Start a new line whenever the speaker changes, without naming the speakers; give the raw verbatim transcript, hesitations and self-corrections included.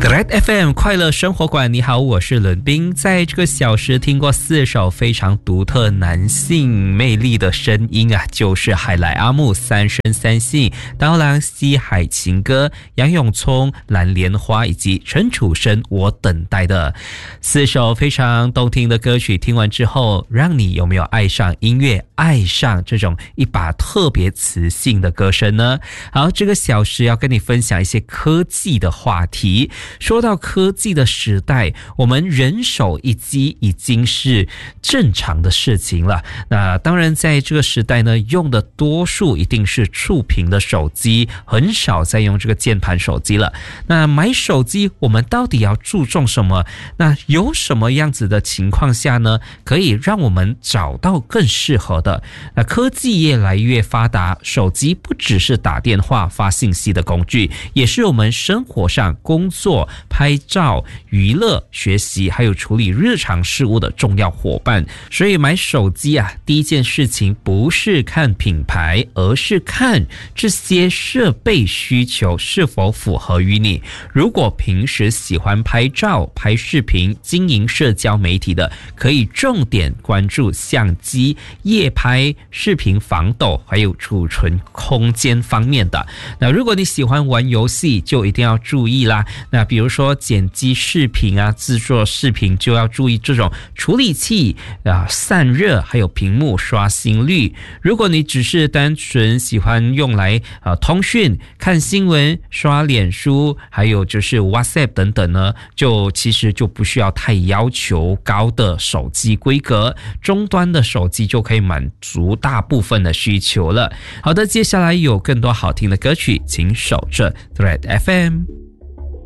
Thread F M 快乐生活馆，你好，我是伦斌。在这个小时听过四首非常独特男性魅力的声音啊，就是海来阿木三生三性、刀郎西海情歌、杨永聪蓝莲花以及陈楚生我等待的四首非常动听的歌曲。听完之后，让你有没有爱上音乐，爱上这种一把特别磁性的歌声呢？好，这个小时要跟你分享一些科技的话题。说到科技的时代，我们人手一机已经是正常的事情了。那当然在这个时代呢，用的多数一定是触屏的手机，很少再用这个键盘手机了。那买手机我们到底要注重什么？那有什么样子的情况下呢，可以让我们找到更适合的？那科技越来越发达，手机不只是打电话发信息的工具，也是我们生活上工作、拍照、娱乐、学习还有处理日常事务的重要伙伴。所以买手机啊，第一件事情不是看品牌，而是看这些设备需求是否符合于你。如果平时喜欢拍照、拍视频、经营社交媒体的，可以重点关注相机、夜拍、视频防抖还有储存空间方面的。那如果你喜欢玩游戏，就一定要注意啦。那比如说剪辑视频啊，制作视频就要注意这种处理器啊、散热还有屏幕刷新率。如果你只是单纯喜欢用来呃通讯、看新闻、刷脸书，还有就是 WhatsApp 等等呢，就其实就不需要太要求高的手机规格，终端的手机就可以满足大部分的需求了。好的，接下来有更多好听的歌曲，请守着 Thread F M。